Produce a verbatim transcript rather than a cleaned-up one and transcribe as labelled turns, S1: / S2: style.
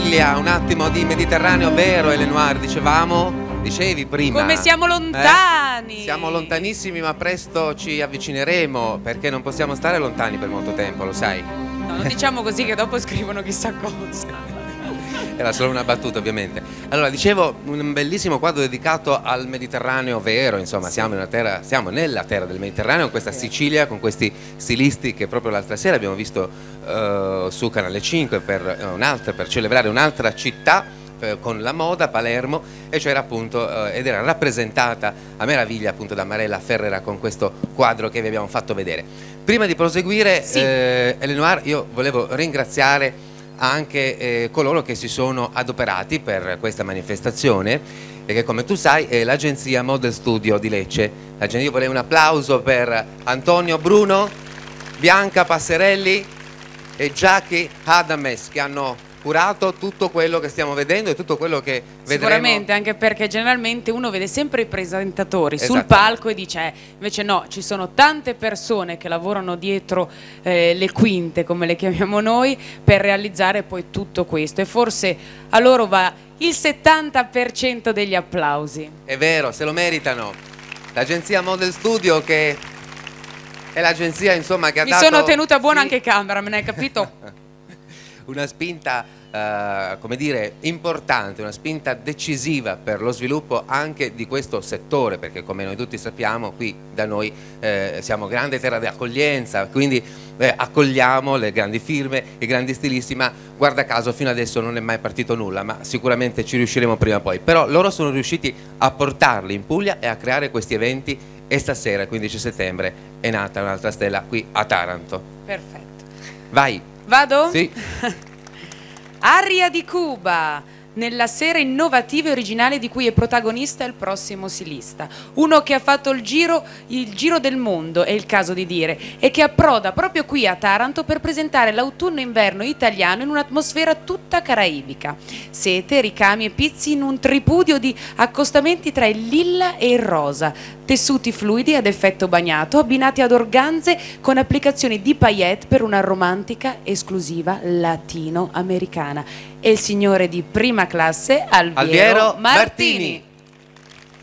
S1: Sicilia, un attimo di Mediterraneo vero, Elenoir, dicevamo? Dicevi prima.
S2: Come siamo lontani!
S1: Eh? Siamo lontanissimi, ma presto ci avvicineremo, perché non possiamo stare lontani per molto tempo, lo sai?
S2: No, non diciamo così che dopo scrivono chissà cosa.
S1: Era solo una battuta, ovviamente. Allora, dicevo, un bellissimo quadro dedicato al Mediterraneo vero, insomma, sì. siamo, in una terra, siamo nella terra del Mediterraneo, in questa Sicilia, con questi stilisti che proprio l'altra sera abbiamo visto uh, su Canale cinque per, uh, un'altra, per celebrare un'altra città uh, con la moda, Palermo, e c'era appunto, uh, ed era rappresentata a meraviglia appunto da Marella Ferrera con questo quadro che vi abbiamo fatto vedere. Prima di proseguire, sì. eh, Elenoir, io volevo ringraziare anche eh, coloro che si sono adoperati per questa manifestazione e che, come tu sai, è l'agenzia Model Studio di Lecce. Io vorrei un applauso per Antonio Bruno, Bianca Passerelli e Jackie Adames, che hanno curato tutto quello che stiamo vedendo e tutto quello che vedremo.
S2: Sicuramente, anche perché generalmente uno vede sempre i presentatori sul palco e dice eh, invece no, ci sono tante persone che lavorano dietro eh, le quinte, come le chiamiamo noi, per realizzare poi tutto questo, e forse a loro va il settanta per cento degli applausi.
S1: È vero, se lo meritano. L'agenzia Model Studio, che è l'agenzia, insomma, che ha
S2: Mi
S1: dato...
S2: Mi sono tenuta buona, sì. Anche cameraman, hai capito?
S1: Una spinta, eh, come dire, importante, una spinta decisiva per lo sviluppo anche di questo settore, perché come noi tutti sappiamo qui da noi eh, siamo grande terra di accoglienza, quindi eh, accogliamo le grandi firme, i grandi stilisti, ma guarda caso fino adesso non è mai partito nulla, ma sicuramente ci riusciremo prima o poi. Però loro sono riusciti a portarli in Puglia e a creare questi eventi, e stasera, quindici settembre, è nata un'altra stella qui a Taranto.
S2: Perfetto.
S1: Vai.
S2: Vado?
S1: Sì.
S2: Aria di Cuba, nella sera innovativa e originale di cui è protagonista il prossimo stilista. Uno che ha fatto il giro, il giro del mondo, è il caso di dire, e che approda proprio qui a Taranto per presentare l'autunno-inverno italiano in un'atmosfera tutta caraibica. Sete, ricami e pizzi in un tripudio di accostamenti tra il lilla e il rosa. Tessuti fluidi ad effetto bagnato, abbinati ad organze con applicazioni di paillette per una romantica esclusiva latino-americana. E il signore di prima classe, Alviero,
S1: Alviero
S2: Martini.
S1: Martini.